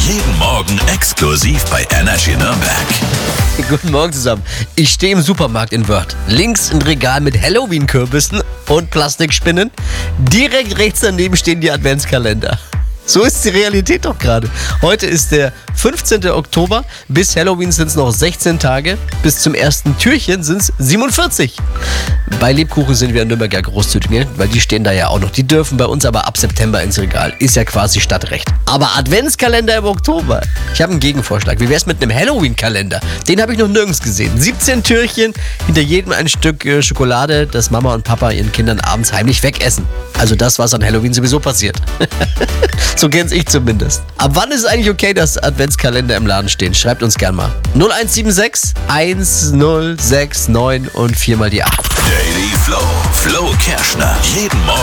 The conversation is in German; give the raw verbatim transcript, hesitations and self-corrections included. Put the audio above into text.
Jeden Morgen exklusiv bei Energy Nürnberg. Guten Morgen zusammen. Ich stehe im Supermarkt in Wörth. Links ein Regal mit Halloween-Kürbissen und Plastikspinnen. Direkt rechts daneben stehen die Adventskalender. So ist die Realität doch gerade. Heute ist der fünfzehnten Oktober. Bis Halloween sind es noch sechzehn Tage. Bis zum ersten Türchen sind es siebenundvierzig. Bei Lebkuchen sind wir in Nürnberg ja großzügig, ne? Weil die stehen da ja auch noch. Die dürfen bei uns aber ab September ins Regal. Ist ja quasi Stadtrecht. Aber Adventskalender im Oktober. Ich habe einen Gegenvorschlag. Wie wäre es mit einem Halloween-Kalender? Den habe ich noch nirgends gesehen. siebzehn Türchen, hinter jedem ein Stück äh, Schokolade, das Mama und Papa ihren Kindern abends heimlich wegessen. Also das, was an Halloween sowieso passiert. So kenn's ich zumindest. Ab wann ist es eigentlich okay, dass Adventskalender im Laden stehen? Schreibt uns gern mal. null eins sieben sechs, eins null sechs neun und viermal die acht. Daily Flow. Flo Kerschner. Jeden Morgen